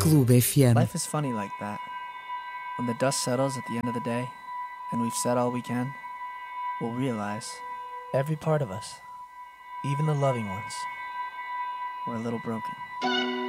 Clube FM. Life is funny like that. When the dust settles at the end of the day, and we've said all we can, we'll realize, every part of us, even the loving ones, we're a little broken.